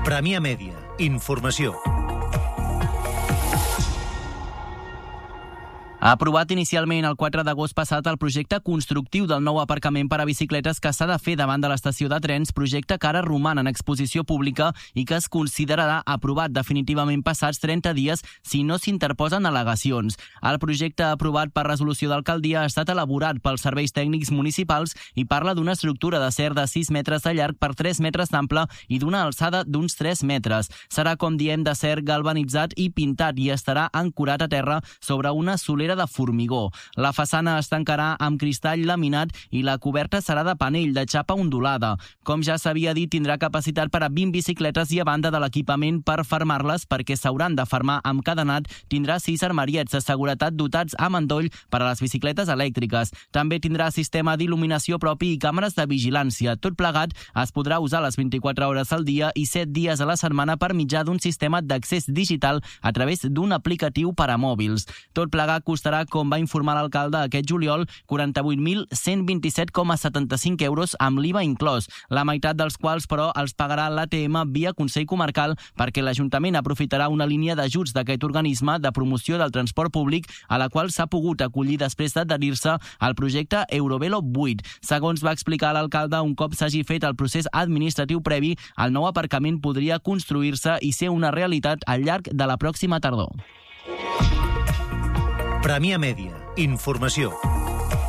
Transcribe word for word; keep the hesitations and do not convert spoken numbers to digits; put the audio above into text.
Premià Mèdia. Informació. Ha aprovat inicialment el quatre d'agost passat el projecte constructiu del nou aparcament per a bicicletes que s'ha de fer davant de l'estació de trens, projecte que ara roman en exposició pública i que es considerarà aprovat definitivament passats trenta dies si no s'interposen al·legacions. El projecte aprovat per resolució d'alcaldia ha estat elaborat pels serveis tècnics municipals i parla d'una estructura d'acer de sis metres de llarg per tres metres d'ample i d'una alçada d'uns tres metres. Serà, com diem, d'acer galvanitzat i pintat i estarà ancorat a terra sobre una solera de formigó. La façana es tancarà amb cristall laminat i la coberta serà de panell de xapa ondulada. Com ja s'havia dit, tindrà capacitat per a vint bicicletes i, a banda de l'equipament per fermar-les, perquè s'hauran de fermar amb cadenat, tindrà sis armariets de seguretat dotats amb endoll per a les bicicletes elèctriques. També tindrà sistema d'il·luminació propi i càmeres de vigilància. Tot plegat es podrà usar les vint-i-quatre hores al dia i set dies a la setmana per mitjà d'un sistema d'accés digital a través d'un aplicatiu per a mòbils. Tot plegat costarà, com va informar l'alcalde aquest juliol, quaranta-vuit mil cent vint-i-set coma setanta-cinc euros amb l'I V A inclòs, la meitat dels quals, però, els pagarà l'A T M via Consell Comarcal perquè l'Ajuntament aprofitarà una línia d'ajuts d'aquest organisme de promoció del transport públic a la qual s'ha pogut acollir després d'adherir-se al projecte Eurovelo vuit. Segons va explicar l'alcalde, un cop s'hagi fet el procés administratiu previ, el nou aparcament podria construir-se i ser una realitat al llarg de la pròxima tardor. Premià Mèdia. Informació.